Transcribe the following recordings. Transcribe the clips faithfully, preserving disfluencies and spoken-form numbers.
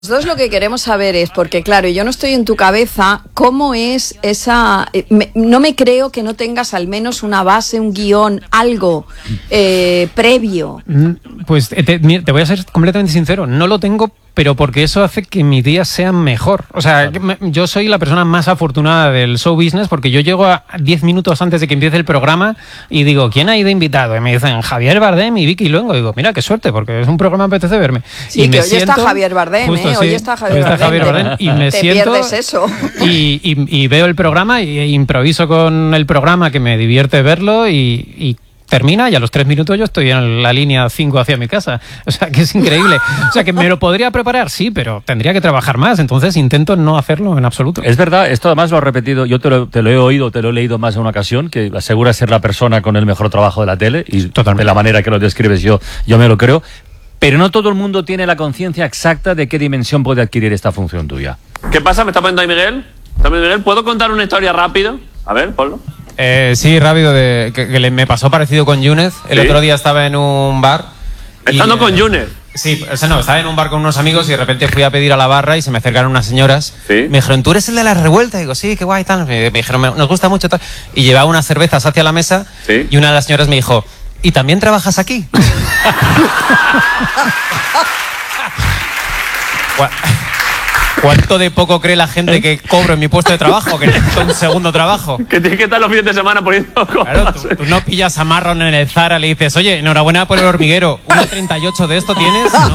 Nosotros lo que queremos saber es, porque claro, yo no estoy en tu cabeza, ¿cómo es esa...? Eh, me, no me creo que no tengas al menos una base, un guión, algo eh, previo. Pues te, te voy a ser completamente sincero, no lo tengo, pero porque eso hace que mis días sean mejor. O sea, claro. Yo soy la persona más afortunada del show business porque yo llego a diez minutos antes de que empiece el programa y digo, ¿quién ha ido invitado? Y me dicen, Javier Bardem y Vicky Luengo. Y digo, mira, qué suerte, porque es un programa que apetece verme. Sí, y que me hoy siento, está Javier Bardem, justo, ¿eh? Sí, hoy está Javier, hoy está Bardem, Javier Bardem. Y me te siento, pierdes eso. Y, y, y veo el programa y improviso con el programa, que me divierte verlo y... y termina y a los tres minutos yo estoy en la línea cinco hacia mi casa. O sea, que es increíble. O sea, que me lo podría preparar, sí, pero tendría que trabajar más. Entonces intento no hacerlo en absoluto. Es verdad, esto además lo he repetido, yo te lo, te lo he oído, te lo he leído más de una ocasión, que asegura ser la persona con el mejor trabajo de la tele, y totalmente. De la manera que lo describes yo, yo me lo creo. Pero no todo el mundo tiene la conciencia exacta de qué dimensión puede adquirir esta función tuya. ¿Qué pasa? ¿Me está poniendo ahí Miguel? ¿Está Miguel? ¿Puedo contar una historia rápido? A ver, ponlo. Eh, sí, rápido, de, que, que le, me pasó parecido con Yúnez. El ¿Sí? otro día estaba en un bar. ¿Estando y, con eh, Yúnez? Sí, o sea, no, estaba en un bar con unos amigos y de repente fui a pedir a la barra y se me acercaron unas señoras. ¿Sí? Me dijeron, ¿tú eres el de la revuelta? Y digo, sí, qué guay, tal. Me, me dijeron, nos gusta mucho, tal. Y llevaba unas cervezas hacia la mesa. ¿Sí? Y una de las señoras me dijo, ¿y también trabajas aquí? ¿Cuánto de poco cree la gente que cobro en mi puesto de trabajo? Que necesito un segundo trabajo. Que tienes que estar los fines de semana poniendo cosas. Claro, tú, tú no pillas a Marron en el Zara, le dices, oye, enhorabuena por el hormiguero, ¿uno treinta y ocho de esto tienes? ¿No?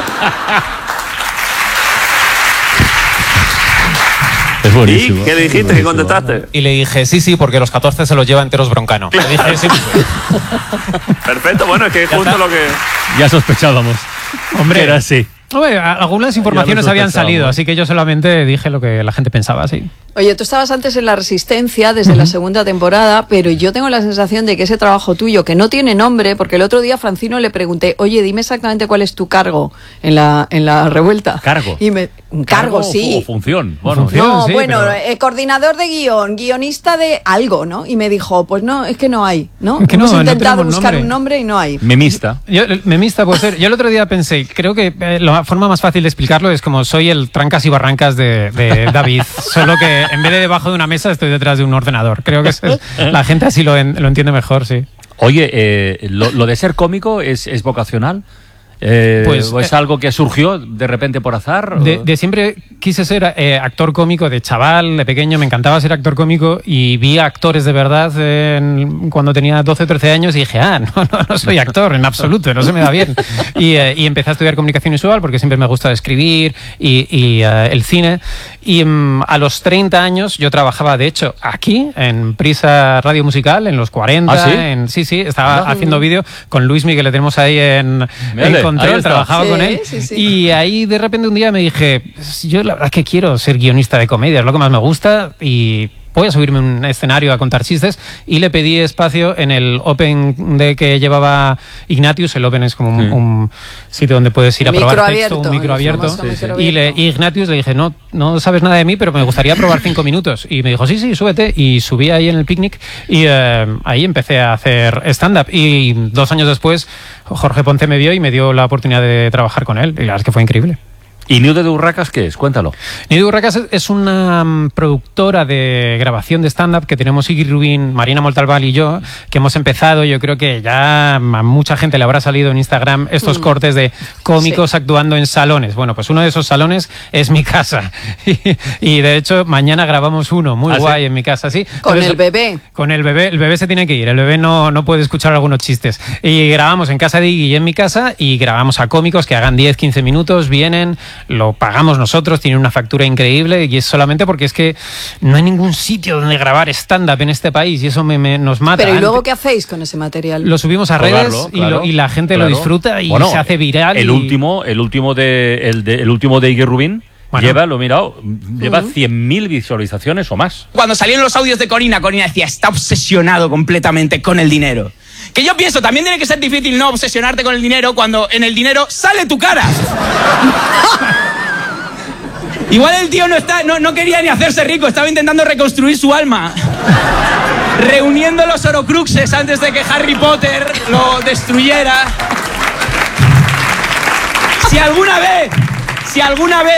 Es buenísimo. ¿Y qué le dijiste? ¿Qué contestaste? Y le dije, sí, sí, porque los catorce se los lleva enteros Broncano. Le dije, sí, pues. Perfecto, bueno, es que es justo lo que... Ya sospechábamos. Hombre, era así. Hombre, algunas informaciones habían salido, así que yo solamente dije lo que la gente pensaba, sí. Oye, tú estabas antes en La Resistencia, desde uh-huh. la segunda temporada, pero yo tengo la sensación de que ese trabajo tuyo, que no tiene nombre, porque el otro día a Francino le pregunté, oye, dime exactamente cuál es tu cargo en la, en la revuelta. ¿Cargo? Y me, un cargo, ¿Cargo sí. O función? Bueno, función, no, sí, bueno, pero... eh, coordinador de guión, guionista de algo, ¿no? Y me dijo, pues no, es que no hay, ¿no? Es que Hemos no, intentado no buscar nombre. un nombre y no hay. Memista. Yo, memista puede ser. Yo el otro día pensé, creo que eh, la forma más fácil de explicarlo es como soy el trancas y barrancas de, de David, solo que en vez de debajo de una mesa estoy detrás de un ordenador. Creo que es, la gente así lo, en, lo entiende mejor, sí. Oye, eh, lo, lo de ser cómico es, es vocacional. Eh, pues, ¿O es eh, algo que surgió de repente por azar? De, de siempre quise ser eh, actor cómico, de chaval, de pequeño, me encantaba ser actor cómico y vi a actores de verdad en, cuando tenía doce o trece años y dije, ah, no, no, no soy actor en absoluto, no se me da bien. Y, eh, y empecé a estudiar comunicación visual porque siempre me gusta escribir y, y uh, el cine. Y um, a los treinta años yo trabajaba, de hecho, aquí, en Prisa Radio Musical, en los cuarenta. ¿Ah, sí? En, sí, sí, estaba ah, haciendo vídeo con Luismi, que le tenemos ahí en, en Control, trabajaba sí, con él. Sí, sí. Y ahí de repente un día me dije, yo la verdad es que quiero ser guionista de comedia, es lo que más me gusta y voy a subirme a un escenario a contar chistes, y le pedí espacio en el Open de que llevaba Ignatius. El Open es como un, sí. un sitio donde puedes ir a probar texto, un micro abierto. Sí, sí. Y, le, y Ignatius le dije, no, no sabes nada de mí, pero me gustaría probar cinco minutos. Y me dijo, sí, sí, súbete. Y subí ahí en el picnic y eh, ahí empecé a hacer stand-up. Y dos años después Jorge Ponce me vio y me dio la oportunidad de trabajar con él. Y la verdad es que fue increíble. ¿Y Nido de Urracas qué es? Cuéntalo. Nido de Urracas es una um, productora de grabación de stand-up que tenemos Iggy Rubin, Marina Montalbán y yo, que hemos empezado. Yo creo que ya a mucha gente le habrá salido en Instagram estos mm. cortes de cómicos sí. actuando en salones. Bueno, pues uno de esos salones es mi casa. y, y de hecho, mañana grabamos uno muy ¿Ah, guay sí? en mi casa, sí. Con Pero el bebé. Con el bebé. El bebé se tiene que ir. El bebé no, no puede escuchar algunos chistes. Y grabamos en casa de Iggy y en mi casa, y grabamos a cómicos que hagan diez, quince minutos, vienen, lo pagamos nosotros, tiene una factura increíble, y es solamente porque es que no hay ningún sitio donde grabar stand-up en este país y eso me, me, nos mata. Pero ¿y luego qué hacéis con ese material? Lo subimos a redes Probarlo, y, claro, lo, y la gente claro. lo disfruta y bueno, se hace viral. El y... último, el último de el, de, el último de Iggy Rubin bueno. lleva, lo he mirado, lleva uh-huh. cien mil visualizaciones o más. Cuando salieron los audios de Corina, Corina decía, está obsesionado completamente con el dinero. Que yo pienso, también tiene que ser difícil no obsesionarte con el dinero cuando en el dinero sale tu cara. Igual el tío no, está, no, no quería ni hacerse rico, estaba intentando reconstruir su alma. Reuniendo los Horcruxes antes de que Harry Potter lo destruyera. Si alguna vez Si alguna vez